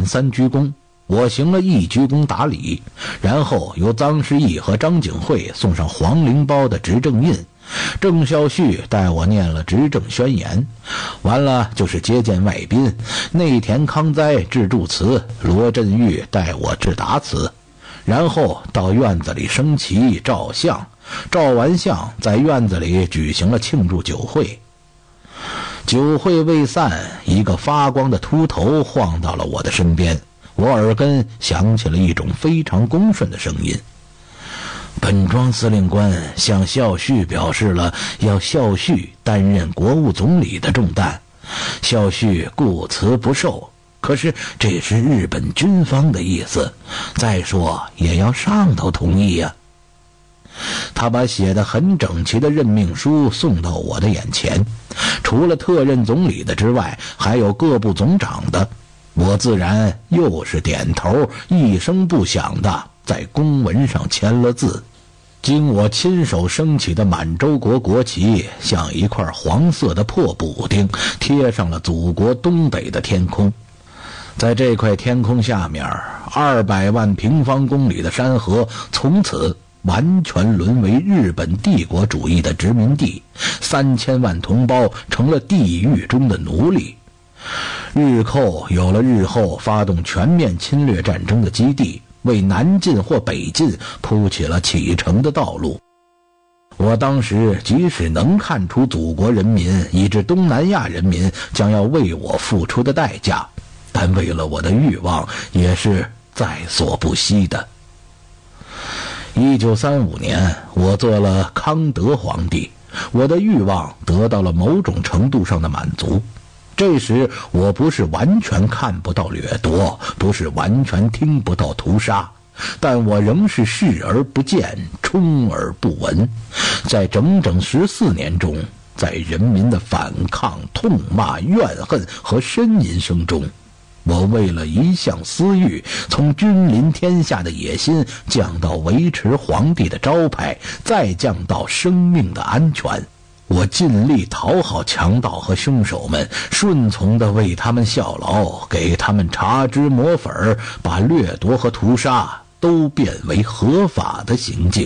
审3鞠躬，我行了1鞠躬答礼，然后由臧师义和张景惠送上黄绫包的执政印，郑孝胥带我念了执政宣言，完了就是接见外宾，内田康哉致祝词，罗振玉带我致答词，然后到院子里升旗照相，照完相在院子里举行了庆祝酒会。酒会未散，一个发光的秃头晃到了我的身边，我耳根响起了一种非常恭顺的声音。本庄司令官向孝胥表示了要孝胥担任国务总理的重担，孝胥固辞不受，可是这是日本军方的意思，再说也要上头同意呀。他把写得很整齐的任命书送到我的眼前，除了特任总理的之外，还有各部总长的，我自然又是点头，一声不响的在公文上签了字。经我亲手升起的满洲国国旗像一块黄色的破补丁，贴上了祖国东北的天空。在这块天空下面，200万平方公里的山河从此完全沦为日本帝国主义的殖民地，3000万同胞成了地狱中的奴隶。日寇有了日后发动全面侵略战争的基地，为南进或北进铺起了启程的道路。我当时即使能看出祖国人民以至东南亚人民将要为我付出的代价，但为了我的欲望也是在所不惜的。1935年，我做了康德皇帝，我的欲望得到了某种程度上的满足。这时我不是完全看不到掠夺，不是完全听不到屠杀，但我仍是视而不见，充耳不闻。在整整14年中，在人民的反抗、痛骂、怨恨和呻吟声中，我为了一项私欲，从君临天下的野心降到维持皇帝的招牌，再降到生命的安全。我尽力讨好强盗和凶手们，顺从地为他们效劳，给他们茶汁抹粉，把掠夺和屠杀都变为合法的行径。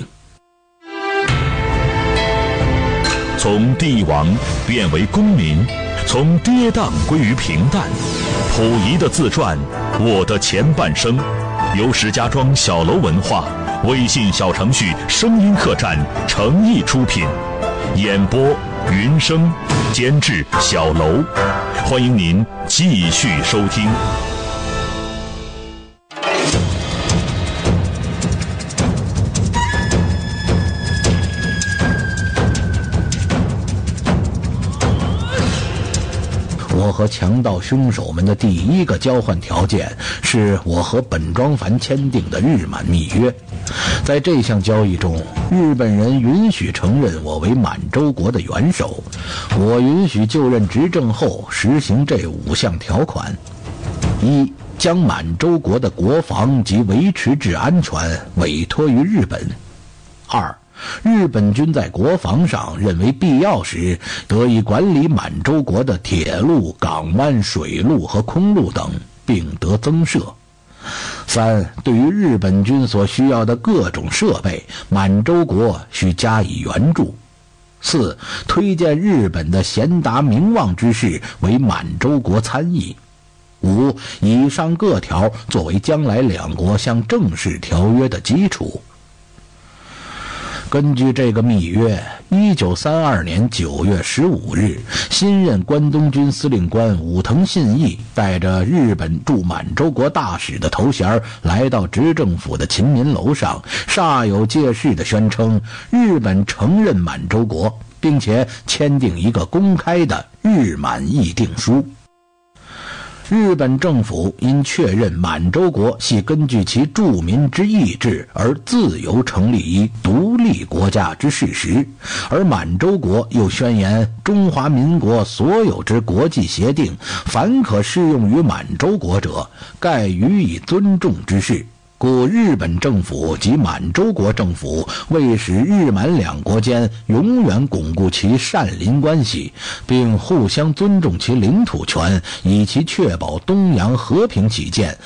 从帝王变为公民，从跌宕归于平淡。溥仪的自传《我的前半生》，由石家庄小楼文化微信小程序声音客栈诚意出品，演播云生，监制小楼。欢迎您继续收听。 我和强盗凶手们的第一个交换条件是我和本庄繁签订的日满密约。在这项交易中，日本人允许承认我为满洲国的元首，我允许就任执政后实行这5项条款：一、将满洲国的国防及维持治安全委托于日本；二、日本军在国防上认为必要时，得以管理满洲国的铁路、港湾、水路和空路等，并得增设。三、对于日本军所需要的各种设备，满洲国需加以援助。四、推荐日本的贤达名望之士为满洲国参议。五、以上各条作为将来两国相正式条约的基础。根据这个密约，1932年9月15日，新任关东军司令官武藤信义带着日本驻满洲国大使的头衔来到执政府的勤民楼上，煞有介事地宣称日本承认满洲国，并且签订一个公开的日满议定书。日本政府因确认满洲国系根据其住民之意志而自由成立一独立国家之事实，而满洲国又宣言中华民国所有之国际协定，凡可适用于满洲国者，概予以尊重之事。故日本政府及满洲国政府为使日满两国间永远巩固其善邻关系，并互相尊重其领土权，以其确保东洋和平起见，